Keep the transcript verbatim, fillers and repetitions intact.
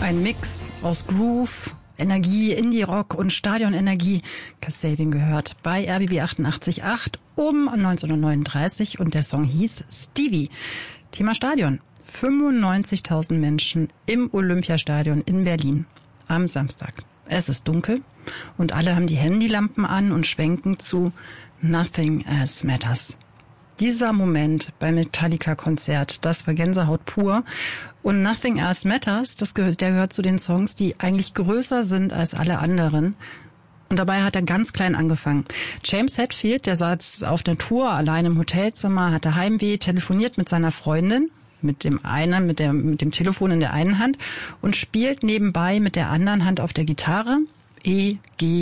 Ein Mix aus Groove, Energie, Indie-Rock und Stadionenergie. Kasabian gehört bei R B B achtundachtzig Komma acht um neunzehnhundertneununddreißig und der Song hieß Stevie. Thema Stadion. fünfundneunzigtausend Menschen im Olympiastadion in Berlin am Samstag. Es ist dunkel und alle haben die Handylampen an und schwenken zu Nothing Else Matters. Dieser Moment beim Metallica-Konzert, das war Gänsehaut pur. Und Nothing Else Matters, das gehört, der gehört zu den Songs, die eigentlich größer sind als alle anderen. Und dabei hat er ganz klein angefangen. James Hetfield, der saß auf der Tour allein im Hotelzimmer, hatte Heimweh, telefoniert mit seiner Freundin, mit dem einen, mit der, mit dem Telefon in der einen Hand und spielt nebenbei mit der anderen Hand auf der Gitarre E, G,